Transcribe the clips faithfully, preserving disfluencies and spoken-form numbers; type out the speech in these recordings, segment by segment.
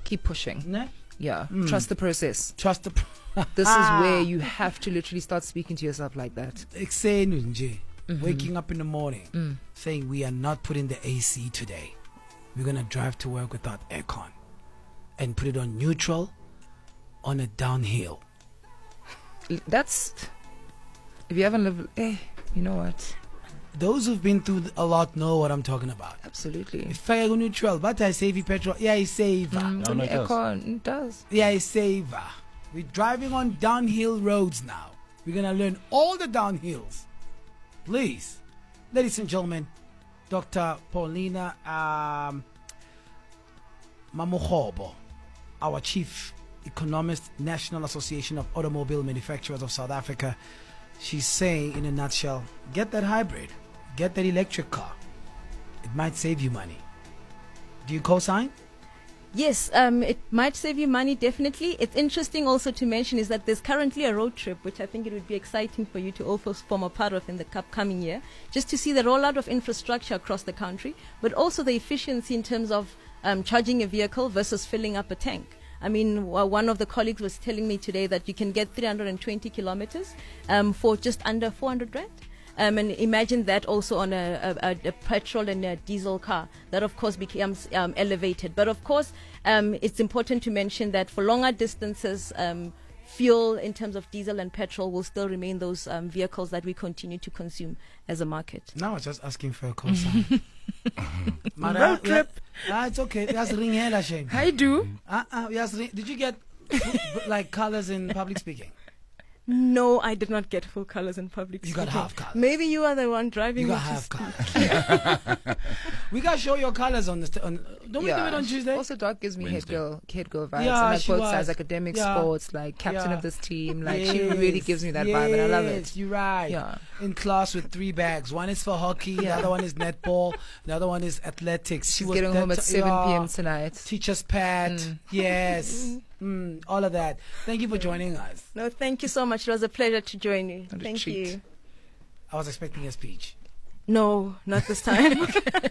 Keep pushing. Ne? Yeah. Mm. Trust the process. Trust the pro- This is where you have to literally start speaking to yourself like that. Mm-hmm. Waking up in the morning mm. saying we are not putting the A C today. We're going to drive to work without aircon and put it on neutral on a downhill. That's, if you haven't lived, eh, you know what? Those who've been through a lot know what I'm talking about. Absolutely. If I go neutral, but I save you petrol. Yeah, I save. Mm, no, no, it aircon, it does. Yeah, I save. We're driving on downhill roads now. We're going to learn all the downhills. Please, ladies and gentlemen, Doctor Paulina um, Mamukhobo, our Chief Economist, National Association of Automobile Manufacturers of South Africa, she's saying in a nutshell, get that hybrid, get that electric car. It might save you money. Do you co-sign? Yes, um, it might save you money, definitely. It's interesting also to mention is that there's currently a road trip, which I think it would be exciting for you to also form a part of in the upcoming year, just to see the rollout of infrastructure across the country, but also the efficiency in terms of um, charging a vehicle versus filling up a tank. I mean, w- one of the colleagues was telling me today that you can get three hundred twenty kilometers um, for just under four hundred rand. Um, and imagine that also on a, a, a petrol and a diesel car. That, of course, becomes um, elevated. But, of course, um, it's important to mention that for longer distances, um, fuel in terms of diesel and petrol will still remain those um, vehicles that we continue to consume as a market. Now I was just asking for a co-sign. Road trip. Ah, it's okay. That's ring hella shame. I do. Uh, uh, yes, ring- did you get like colors in public speaking? No, I did not get full colors in public You speaking. got half colors. Maybe you are the one driving You me got to half speak. colors. We got to show your colors on the. St- on, don't we do it on Tuesday? Also, Doc gives me head Wednesday. girl, head girl vibes. Yeah, and like she both was. sides, academic, Yeah. sports, like captain Yeah. of this team. Like she really gives me that vibe, and I love Yes, it. you're right. Yeah. In class with three bags. One is for hockey, the Yeah. other one is netball, the other one is athletics. She She's was getting that home at t- seven p.m. yeah. tonight. Teacher's pet. Yes. Mm, all of that. Thank you for joining us. No, thank you so much. It was a pleasure to join you. What a Thank treat. you. I was expecting a speech. No, not this time.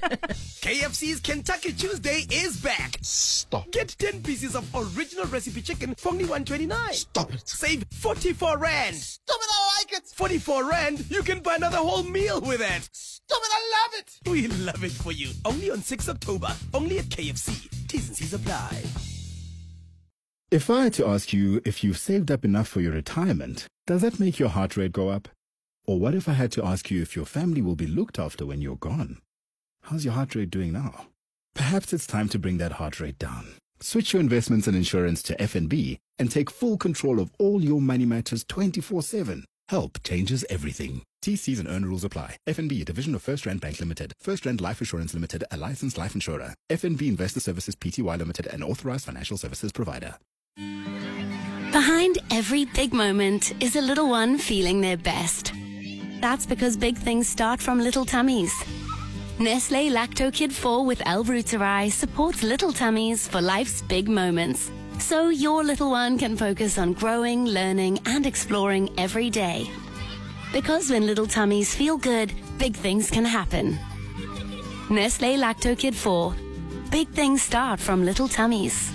K F C's Kentucky Tuesday is back. Stop. Get ten pieces of original recipe chicken for only one twenty-nine. Stop it. Save forty-four rand. Stop it, I like it. forty-four rand, you can buy another whole meal with it. Stop it, I love it. We love it for you. Only on sixth October. Only at K F C. T's and C's apply. If I had to ask you if you've saved up enough for your retirement, does that make your heart rate go up? Or what if I had to ask you if your family will be looked after when you're gone? How's your heart rate doing now? Perhaps it's time to bring that heart rate down. Switch your investments and insurance to F N B and take full control of all your money matters twenty-four seven. Help changes everything. T Cs and earn rules apply. F N B, a division of First Rand Bank Limited. First Rand Life Assurance Limited, a licensed life insurer. F N B Investor Services Pty Limited, an authorized financial services provider. Behind every big moment is a little one feeling their best. That's because big things start from little tummies. Nestle Lacto Kid four with L-Reuteri supports little tummies for life's big moments. So your little one can focus on growing, learning, and exploring every day. Because when little tummies feel good, big things can happen. Nestle Lacto Kid four. Big things start from little tummies.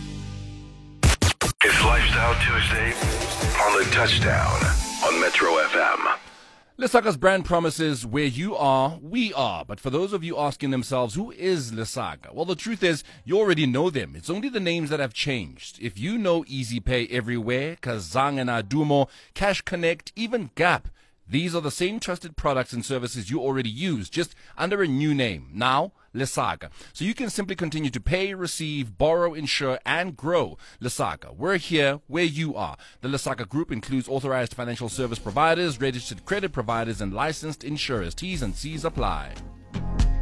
It's Lifestyle Tuesday on the Touchdown on Metro F M. Lesaga's brand promises where you are, we are. But for those of you asking themselves, who is Lesaga? Well, the truth is, you already know them. It's only the names that have changed. If you know Easy Pay Everywhere, Kazang and Adumo, Cash Connect, even Gap, these are the same trusted products and services you already use, just under a new name. Now, Lesaga. So you can simply continue to pay, receive, borrow, insure, and grow. Lesaga. We're here where you are. The Lesaga Group includes authorized financial service providers, registered credit providers, and licensed insurers. T's and C's apply.